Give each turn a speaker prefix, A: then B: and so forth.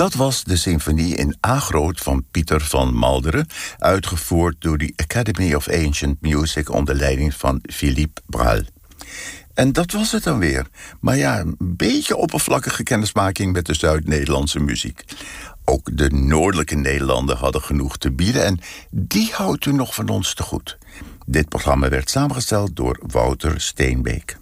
A: Dat was de symfonie in A groot van Pieter van Malderen, uitgevoerd door de Academy of Ancient Music onder leiding van Philippe Brahl. En dat was het dan weer. Maar ja, een beetje oppervlakkige kennismaking met de Zuid-Nederlandse muziek. Ook de noordelijke Nederlanden hadden genoeg te bieden en die houdt u nog van ons te goed. Dit programma werd samengesteld door Wouter Steenbeek.